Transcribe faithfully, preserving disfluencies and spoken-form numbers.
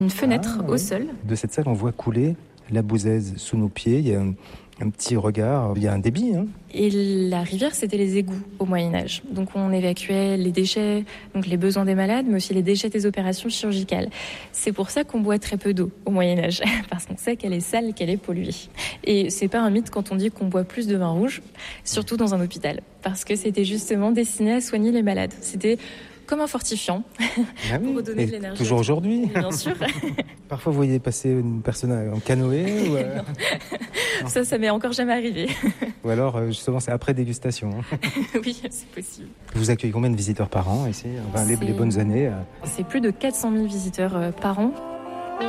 Une fenêtre Ah, au oui. sol. De cette salle, on voit couler la Bouzaise sous nos pieds. Il y a un, un petit regard, il y a un débit. Hein. Et la rivière, c'était les égouts au Moyen-Âge. Donc on évacuait les déchets, donc les besoins des malades, mais aussi les déchets des opérations chirurgicales. C'est pour ça qu'on boit très peu d'eau au Moyen-Âge, parce qu'on sait qu'elle est sale, qu'elle est polluée. Et c'est pas un mythe quand on dit qu'on boit plus de vin rouge, surtout dans un hôpital, parce que c'était justement destiné à soigner les malades. C'était comme un fortifiant, Ah oui, pour redonner et de l'énergie. toujours aujourd'hui. Bien sûr. Parfois, vous voyez passer une personne en canoë ou, euh... non. Ça, ça m'est encore jamais arrivé. Ou alors, justement, c'est après dégustation. Hein. Oui, c'est possible. Vous accueillez combien de visiteurs par an ici, enfin, les, les bonnes années? C'est plus de quatre cent mille visiteurs par an.